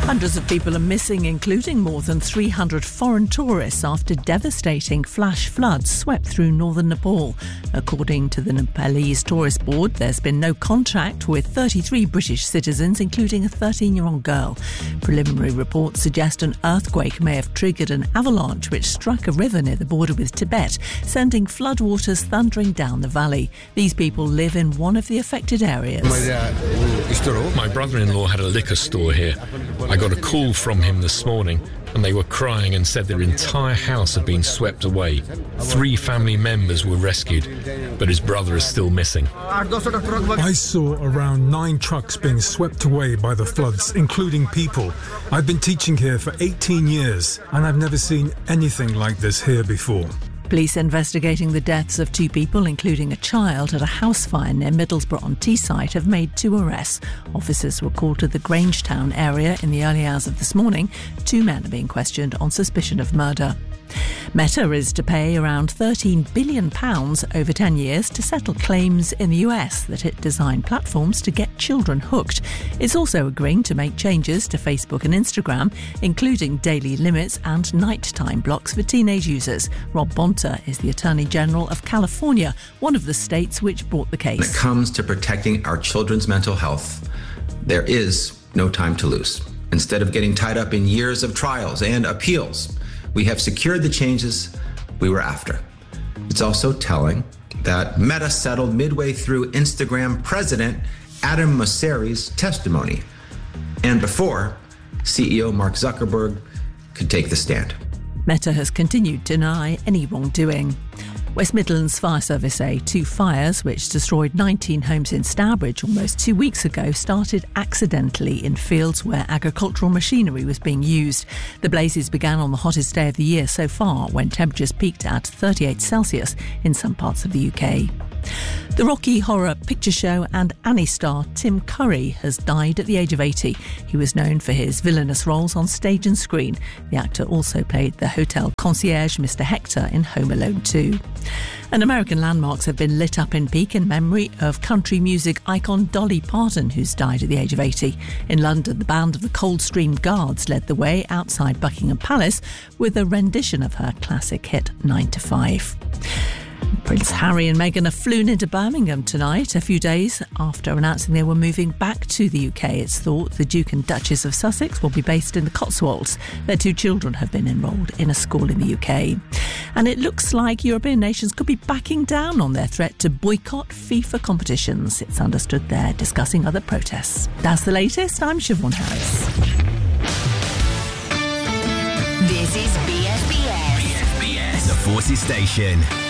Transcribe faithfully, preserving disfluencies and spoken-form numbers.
Hundreds of people are missing, including more than three hundred foreign tourists, after devastating flash floods swept through northern Nepal. According to the Nepalese Tourist Board, there's been no contact with thirty-three British citizens, including a thirteen-year-old girl. Preliminary reports suggest an earthquake may have triggered an avalanche which struck a river near the border with Tibet, sending floodwaters thundering down the valley. These people live in one of the affected areas. My brother-in-law had a liquor store here. I got a call from him this morning and they were crying and said their entire house had been swept away. Three family members were rescued, but his brother is still missing. I saw around nine trucks being swept away by the floods, including people. I've been teaching here for eighteen years and I've never seen anything like this here before. Police investigating the deaths of two people, including a child, at a house fire near Middlesbrough-on-Teesside have made two arrests. Officers were called to the Grangetown area in the early hours of this morning. Two men are being questioned on suspicion of murder. Meta is to pay around thirteen billion pounds over ten years to settle claims in the U S that it designed platforms to get children hooked. It's also agreeing to make changes to Facebook and Instagram, including daily limits and nighttime blocks for teenage users. Rob Bonta is the Attorney General of California, one of the states which brought the case. When it comes to protecting our children's mental health, there is no time to lose. Instead of getting tied up in years of trials and appeals, we have secured the changes we were after. It's also telling that Meta settled midway through Instagram president Adam Mosseri's testimony, and before C E O Mark Zuckerberg could take the stand. Meta has continued to deny any wrongdoing. West Midlands Fire Service say two fires which destroyed nineteen homes in Stourbridge almost two weeks ago started accidentally in fields where agricultural machinery was being used. The blazes began on the hottest day of the year so far, when temperatures peaked at thirty-eight Celsius in some parts of the U K. The Rocky Horror Picture Show and Annie star Tim Curry has died at the age of eighty. He was known for his villainous roles on stage and screen. The actor also played the hotel concierge Mister Hector in Home Alone two. And American landmarks have been lit up in peak in memory of country music icon Dolly Parton, who's died at the age of eighty. In London, the band of the Coldstream Guards led the way outside Buckingham Palace with a rendition of her classic hit nine to five. Prince Harry and Meghan have flown into Birmingham tonight, a few days after announcing they were moving back to the U K. It's thought the Duke and Duchess of Sussex will be based in the Cotswolds. Their two children have been enrolled in a school in the U K. And it looks like European nations could be backing down on their threat to boycott FIFA competitions. It's understood they're discussing other protests. That's the latest. I'm Siobhan Harris. This is B S B S. B S B S, the Forces Station.